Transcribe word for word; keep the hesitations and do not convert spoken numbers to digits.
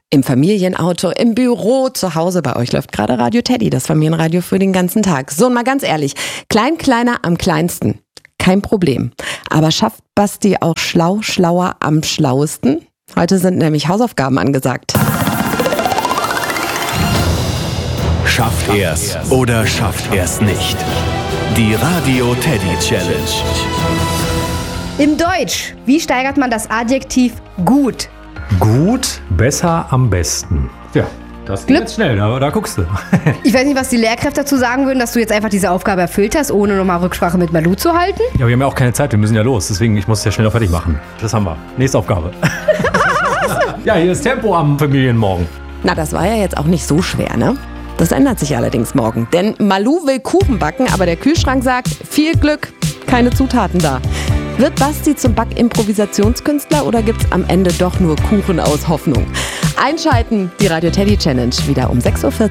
Im Familienauto, im Büro, zu Hause. Bei euch läuft gerade Radio Teddy, das Familienradio für den ganzen Tag. So, und mal ganz ehrlich, klein, kleiner am kleinsten. Kein Problem. Aber schafft Basti auch schlau, schlauer am schlauesten? Heute sind nämlich Hausaufgaben angesagt. Schafft er's oder schafft er's nicht? Die Radio Teddy Challenge. Im Deutsch, wie steigert man das Adjektiv gut? Gut, besser, am besten. Ja, das geht Glück. jetzt schnell, aber da guckst du. Ich weiß nicht, was die Lehrkräfte dazu sagen würden, dass du jetzt einfach diese Aufgabe erfüllt hast, ohne nochmal Rücksprache mit Malu zu halten. Ja, wir haben ja auch keine Zeit, wir müssen ja los, deswegen ich muss es ja schnell noch fertig machen. Das haben wir. Nächste Aufgabe. Ja, hier ist Tempo am Familienmorgen. Na, das war ja jetzt auch nicht so schwer, ne? Das ändert sich allerdings morgen. Denn Malu will Kuchen backen, aber der Kühlschrank sagt, viel Glück, keine Zutaten da. Wird Basti zum Back-Improvisationskünstler oder gibt's am Ende doch nur Kuchen aus Hoffnung? Einschalten, die Radio Teddy Challenge, wieder um sechs Uhr vierzig.